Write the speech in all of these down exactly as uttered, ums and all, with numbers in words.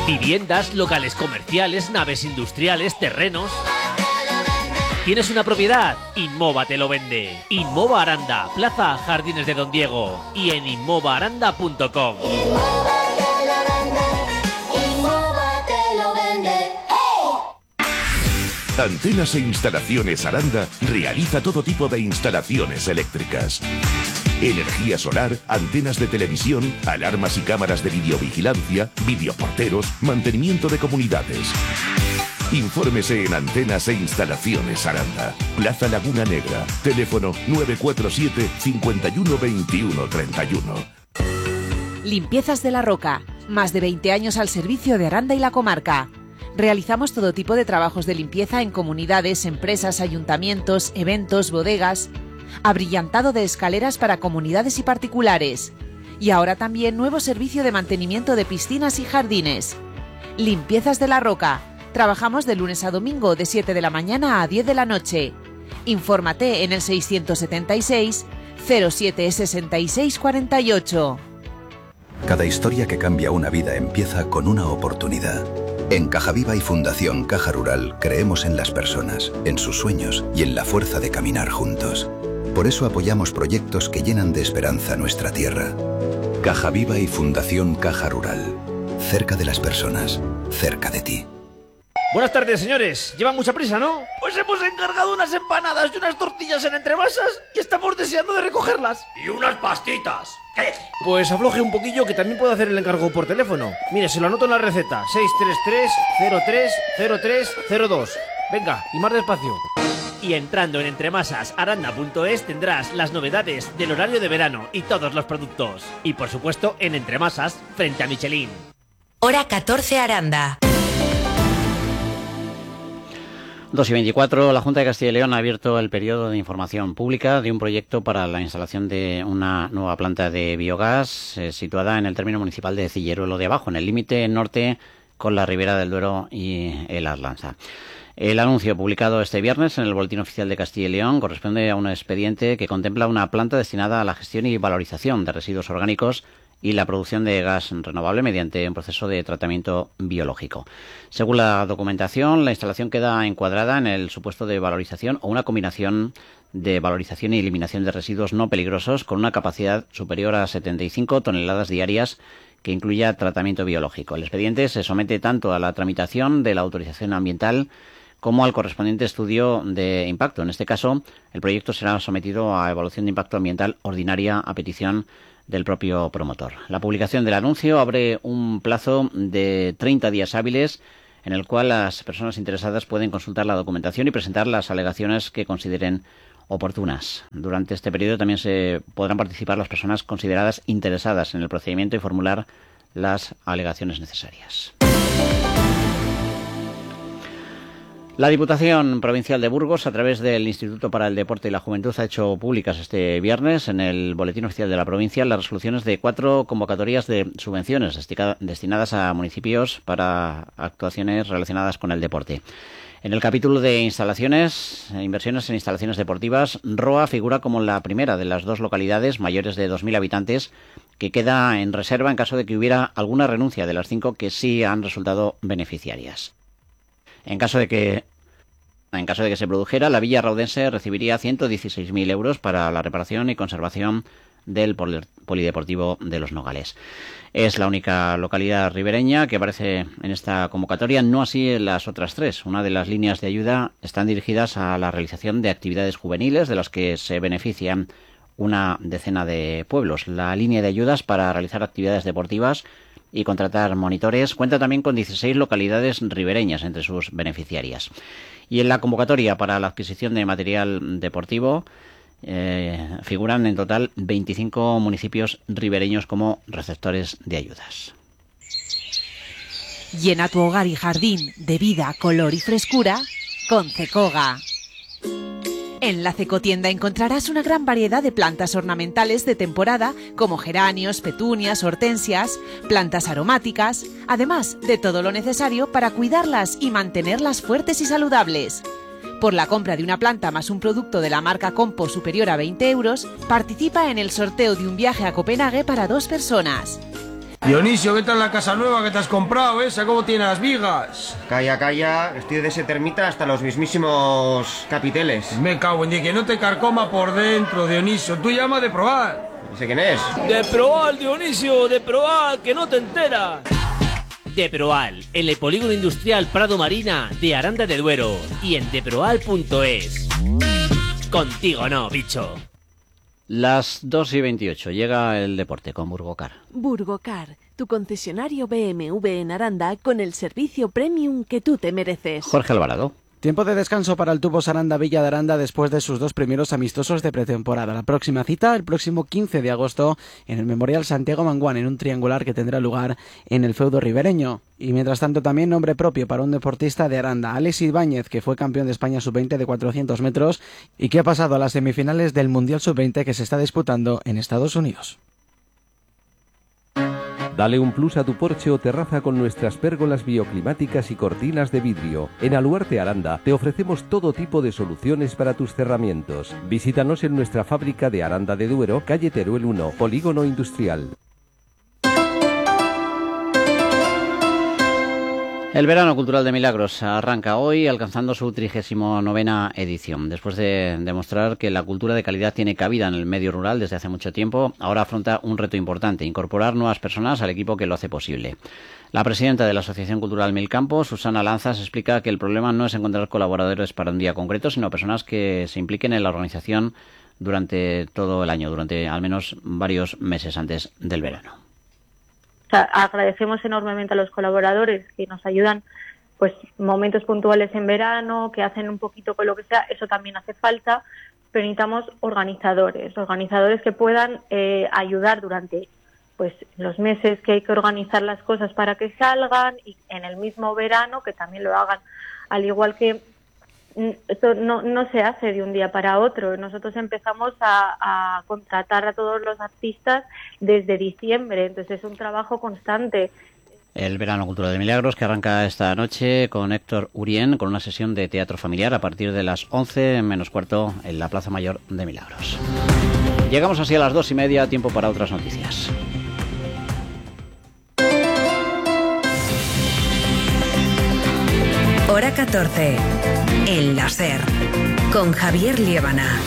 Viviendas, locales comerciales, naves industriales, terrenos. ¿Tienes una propiedad? Inmova te lo vende. Inmova Aranda, Plaza Jardines de Don Diego y en inmova aranda punto com. Antenas e Instalaciones Aranda realiza todo tipo de instalaciones eléctricas. Energía solar, antenas de televisión, alarmas y cámaras de videovigilancia, videoporteros, mantenimiento de comunidades. Infórmese en Antenas e Instalaciones Aranda, Plaza Laguna Negra, teléfono nueve cuatro siete, cinco uno dos uno tres uno. Limpiezas de la Roca, más de veinte años al servicio de Aranda y la comarca. Realizamos todo tipo de trabajos de limpieza en comunidades, empresas, ayuntamientos, eventos, bodegas. Abrillantado de escaleras para comunidades y particulares. Y ahora también nuevo servicio de mantenimiento de piscinas y jardines. Limpiezas de la Roca. Trabajamos de lunes a domingo de siete de la mañana a diez de la noche. Infórmate en el seiscientos setenta y seis, cero siete sesenta y seis cuarenta y ocho. Cada historia que cambia una vida empieza con una oportunidad. En Caja Viva y Fundación Caja Rural creemos en las personas, en sus sueños y en la fuerza de caminar juntos. Por eso apoyamos proyectos que llenan de esperanza nuestra tierra. Caja Viva y Fundación Caja Rural. Cerca de las personas, cerca de ti. Buenas tardes, señores. Llevan mucha prisa, ¿no? Pues hemos encargado unas empanadas y unas tortillas en entremasas y estamos deseando de recogerlas. Y unas pastitas. ¿Qué? Pues afloje un poquillo que también puedo hacer el encargo por teléfono. Mire, se lo anoto en la receta. seis tres tres, cero tres, cero tres, cero dos. Venga, y más despacio. Y entrando en entremasas aranda punto es tendrás las novedades del horario de verano y todos los productos. Y por supuesto en Entremasas, frente a Michelin. Hora catorce Aranda. dos y veinticuatro, la Junta de Castilla y León ha abierto el periodo de información pública de un proyecto para la instalación de una nueva planta de biogás eh, situada en el término municipal de Cilleruelo de Abajo, en el límite norte con la Ribera del Duero y el Arlanza. El anuncio publicado este viernes en el Boletín Oficial de Castilla y León corresponde a un expediente que contempla una planta destinada a la gestión y valorización de residuos orgánicos y la producción de gas renovable mediante un proceso de tratamiento biológico. Según la documentación, la instalación queda encuadrada en el supuesto de valorización o una combinación de valorización y eliminación de residuos no peligrosos con una capacidad superior a setenta y cinco toneladas diarias que incluya tratamiento biológico. El expediente se somete tanto a la tramitación de la autorización ambiental como al correspondiente estudio de impacto. En este caso, el proyecto será sometido a evaluación de impacto ambiental ordinaria a petición del propio promotor. La publicación del anuncio abre un plazo de treinta días hábiles en el cual las personas interesadas pueden consultar la documentación y presentar las alegaciones que consideren oportunas. Durante este periodo también se podrán participar las personas consideradas interesadas en el procedimiento y formular las alegaciones necesarias. La Diputación Provincial de Burgos, a través del Instituto para el Deporte y la Juventud, ha hecho públicas este viernes en el Boletín Oficial de la Provincia las resoluciones de cuatro convocatorias de subvenciones destinadas a municipios para actuaciones relacionadas con el deporte. En el capítulo de instalaciones, inversiones en instalaciones deportivas, Roa figura como la primera de las dos localidades mayores de dos mil habitantes que queda en reserva en caso de que hubiera alguna renuncia de las cinco que sí han resultado beneficiarias. En caso de que en caso de que se produjera, la Villa Raudense recibiría ciento dieciséis mil euros para la reparación y conservación del Polideportivo de Los Nogales. Es la única localidad ribereña que aparece en esta convocatoria, no así las otras tres. Una de las líneas de ayuda están dirigidas a la realización de actividades juveniles, de las que se benefician una decena de pueblos. La línea de ayudas para realizar actividades deportivas y contratar monitores cuenta también con dieciséis localidades ribereñas entre sus beneficiarias. Y en la convocatoria para la adquisición de material deportivo eh, figuran en total veinticinco municipios ribereños como receptores de ayudas. Llena tu hogar y jardín de vida, color y frescura con Cecoga. En la Cecotienda encontrarás una gran variedad de plantas ornamentales de temporada como geranios, petunias, hortensias, plantas aromáticas, además de todo lo necesario para cuidarlas y mantenerlas fuertes y saludables. Por la compra de una planta más un producto de la marca Compo superior a veinte euros, participa en el sorteo de un viaje a Copenhague para dos personas. Dionisio, ¿qué tal la casa nueva que te has comprado, esa? ¿Cómo tiene las vigas? Calla, calla, estoy de ese termita hasta los mismísimos capiteles. Me cago en Dios, que no te carcoma por dentro, Dionisio. Tú llama de probar. No sé quién es. De Proal, Dionisio, de Proal, que no te enteras. De Proal, en el polígono industrial Prado Marina de Aranda de Duero y en deproal punto es. Contigo no, bicho. Las dos y veintiocho, llega el deporte con Burgocar. Burgocar, tu concesionario B M W en Aranda con el servicio premium que tú te mereces. Jorge Alvarado. Tiempo de descanso para el Tubos Aranda Villa de Aranda después de sus dos primeros amistosos de pretemporada. La próxima cita, el próximo quince de agosto, en el Memorial Santiago Manguán, en un triangular que tendrá lugar en el feudo ribereño. Y mientras tanto también nombre propio para un deportista de Aranda, Alex Ibáñez, que fue campeón de España sub veinte de cuatrocientos metros y que ha pasado a las semifinales del Mundial sub veinte que se está disputando en Estados Unidos. Dale un plus a tu porche o terraza con nuestras pérgolas bioclimáticas y cortinas de vidrio. En Aluarte Aranda te ofrecemos todo tipo de soluciones para tus cerramientos. Visítanos en nuestra fábrica de Aranda de Duero, calle Teruel uno, Polígono Industrial. El Verano Cultural de Milagros arranca hoy alcanzando su trigésimo novena edición. Después de demostrar que la cultura de calidad tiene cabida en el medio rural desde hace mucho tiempo, ahora afronta un reto importante, incorporar nuevas personas al equipo que lo hace posible. La presidenta de la Asociación Cultural Mil Campos, Susana Lanzas, explica que el problema no es encontrar colaboradores para un día concreto, sino personas que se impliquen en la organización durante todo el año, durante al menos varios meses antes del verano. O sea, agradecemos enormemente a los colaboradores que nos ayudan, pues momentos puntuales en verano, que hacen un poquito con lo que sea, eso también hace falta, pero necesitamos organizadores, organizadores que puedan eh, ayudar durante pues los meses que hay que organizar las cosas para que salgan y en el mismo verano que también lo hagan, al igual que esto no, no se hace de un día para otro. Nosotros empezamos a, a contratar a todos los artistas desde diciembre, entonces es un trabajo constante. El Verano Cultural de Milagros que arranca esta noche con Héctor Urien con una sesión de teatro familiar a partir de las once menos cuarto en la Plaza Mayor de Milagros. Llegamos así a las dos y media, tiempo para otras noticias. Hora catorce. El láser. Con Javier Liébana.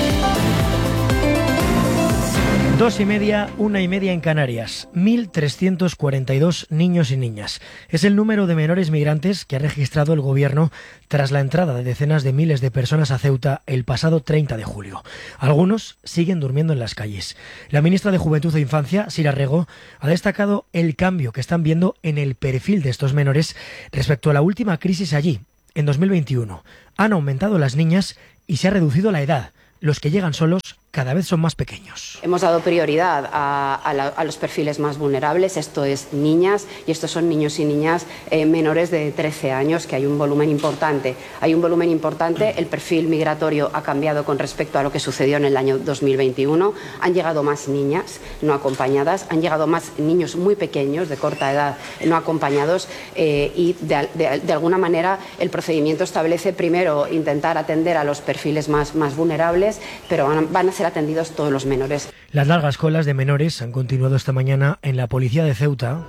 Dos y media, una y media en Canarias. mil trescientos cuarenta y dos niños y niñas. Es el número de menores migrantes que ha registrado el Gobierno tras la entrada de decenas de miles de personas a Ceuta el pasado treinta de julio. Algunos siguen durmiendo en las calles. La ministra de Juventud e Infancia, Sira Rego, ha destacado el cambio que están viendo en el perfil de estos menores respecto a la última crisis allí, en dos mil veintiuno. Han aumentado las niñas y se ha reducido la edad. Los que llegan solos cada vez son más pequeños. Hemos dado prioridad a, a, la, a los perfiles más vulnerables, esto es niñas, y estos son niños y niñas eh, menores de trece años, que hay un volumen importante. Hay un volumen importante, el perfil migratorio ha cambiado con respecto a lo que sucedió en el año dos mil veintiuno. Han llegado más niñas no acompañadas, han llegado más niños muy pequeños, de corta edad, no acompañados, eh, y de, de, de alguna manera el procedimiento establece primero intentar atender a los perfiles más, más vulnerables, pero van, van a ser atendidos todos los menores. Las largas colas de menores han continuado esta mañana en la policía de Ceuta,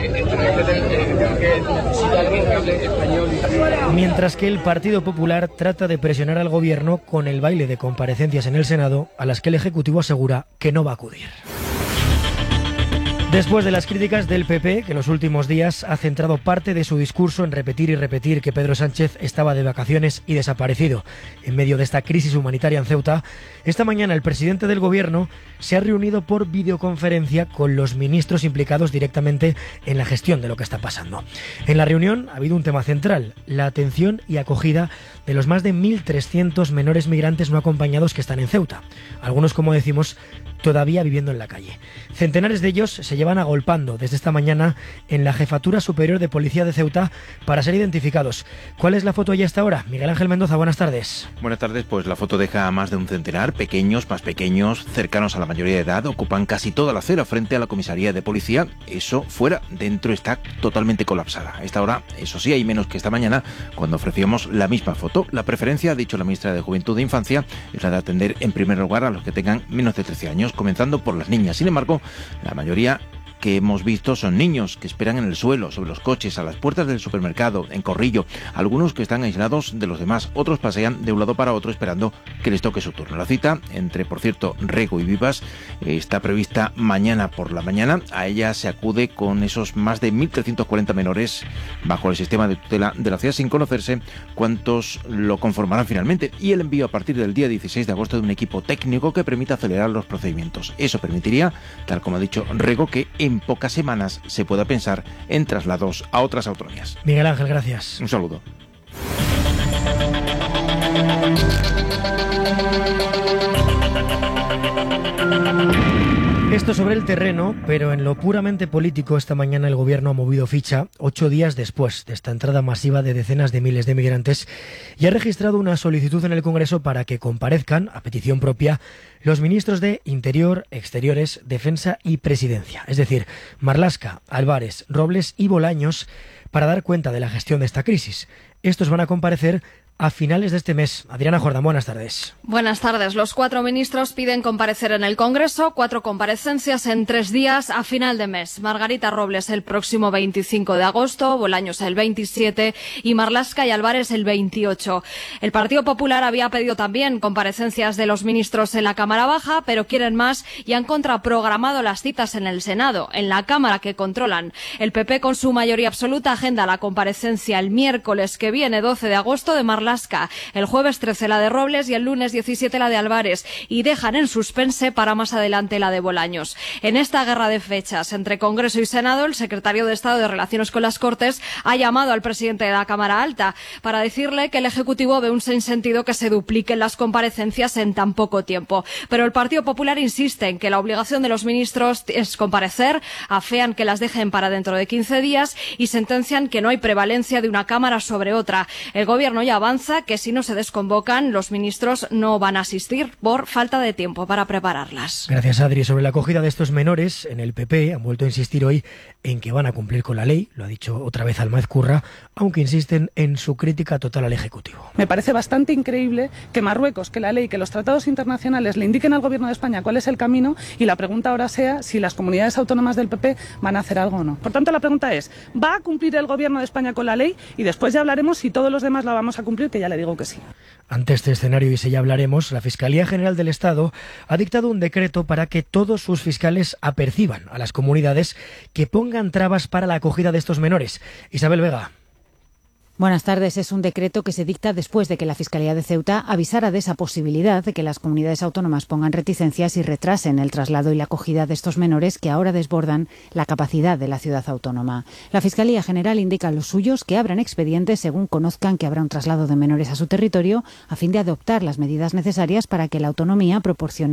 mientras que el Partido Popular trata de presionar al Gobierno con el baile de comparecencias en el Senado a las que el Ejecutivo asegura que no va a acudir. Después de las críticas del P P, que en los últimos días ha centrado parte de su discurso en repetir y repetir que Pedro Sánchez estaba de vacaciones y desaparecido en medio de esta crisis humanitaria en Ceuta, esta mañana el presidente del Gobierno se ha reunido por videoconferencia con los ministros implicados directamente en la gestión de lo que está pasando. En la reunión ha habido un tema central, la atención y acogida de los más de mil trescientos menores migrantes no acompañados que están en Ceuta. Algunos, como decimos, todavía viviendo en la calle. Centenares de ellos se llevan agolpando desde esta mañana en la Jefatura Superior de Policía de Ceuta para ser identificados. ¿Cuál es la foto ya hasta ahora? Miguel Ángel Mendoza, buenas tardes. Buenas tardes, pues la foto deja a más de un centenar, pequeños, más pequeños, cercanos a la mayoría de edad, ocupan casi toda la acera frente a la comisaría de policía. Eso fuera, dentro está totalmente colapsada. A esta hora, eso sí, hay menos que esta mañana, cuando ofrecíamos la misma foto. La preferencia, ha dicho la ministra de Juventud e Infancia, es la de atender en primer lugar a los que tengan menos de trece años, comenzando por las niñas. Sin embargo, la mayoría que hemos visto son niños que esperan en el suelo, sobre los coches, a las puertas del supermercado, en corrillo. Algunos que están aislados de los demás, otros pasean de un lado para otro esperando que les toque su turno. La cita entre, por cierto, Rego y Vivas está prevista mañana por la mañana. A ella se acude con esos más de mil trescientos cuarenta menores bajo el sistema de tutela de la ciudad, sin conocerse cuántos lo conformarán finalmente, y el envío a partir del día dieciséis de agosto de un equipo técnico que permita acelerar los procedimientos. Eso permitiría, tal como ha dicho Rego, que en pocas semanas se pueda pensar en traslados a otras autonomías. Miguel Ángel, gracias. Un saludo. Esto sobre el terreno, pero en lo puramente político, esta mañana el Gobierno ha movido ficha ocho días después de esta entrada masiva de decenas de miles de migrantes y ha registrado una solicitud en el Congreso para que comparezcan, a petición propia, los ministros de Interior, Exteriores, Defensa y Presidencia, es decir, Marlaska, Álvarez, Robles y Bolaños, para dar cuenta de la gestión de esta crisis. Estos van a comparecer a finales de este mes. Adriana Jordán, buenas tardes. Buenas tardes. Los cuatro ministros piden comparecer en el Congreso, cuatro comparecencias en tres días a final de mes. Margarita Robles el próximo veinticinco de agosto, Bolaños el veintisiete y Marlaska y Álvarez el veintiocho. El Partido Popular había pedido también comparecencias de los ministros en la Cámara Baja, pero quieren más y han contraprogramado las citas en el Senado, en la Cámara que controlan. El P P, con su mayoría absoluta, agenda la comparecencia el miércoles que viene, doce de agosto, de Marlaska, el jueves trece la de Robles y el lunes diecisiete la de Álvarez, y dejan en suspense para más adelante la de Bolaños. En esta guerra de fechas entre Congreso y Senado, el secretario de Estado de Relaciones con las Cortes ha llamado al presidente de la Cámara Alta para decirle que el Ejecutivo ve un sinsentido que se dupliquen las comparecencias en tan poco tiempo. Pero el Partido Popular insiste en que la obligación de los ministros es comparecer, afean que las dejen para dentro de quince días y sentencian que no hay prevalencia de una Cámara sobre otra. El Gobierno ya avanza que si no se desconvocan, los ministros no van a asistir por falta de tiempo para prepararlas. Gracias, Adri. Sobre la acogida de estos menores, en el P P han vuelto a insistir hoy en que van a cumplir con la ley, lo ha dicho otra vez Almaez Curra, aunque insisten en su crítica total al Ejecutivo. Me parece bastante increíble que Marruecos, que la ley, que los tratados internacionales le indiquen al Gobierno de España cuál es el camino, y la pregunta ahora sea si las comunidades autónomas del P P van a hacer algo o no. Por tanto, la pregunta es, ¿va a cumplir el Gobierno de España con la ley? Y después ya hablaremos si todos los demás la vamos a cumplir, que ya le digo que sí. Ante este escenario, y si ya hablaremos, la Fiscalía General del Estado ha dictado un decreto para que todos sus fiscales aperciban a las comunidades que pongan trabas para la acogida de estos menores. Isabel Vega. Buenas tardes. Es un decreto que se dicta después de que la Fiscalía de Ceuta avisara de esa posibilidad de que las comunidades autónomas pongan reticencias y retrasen el traslado y la acogida de estos menores que ahora desbordan la capacidad de la ciudad autónoma. La Fiscalía General indica a los suyos que abran expedientes según conozcan que habrá un traslado de menores a su territorio, a fin de adoptar las medidas necesarias para que la autonomía proporcione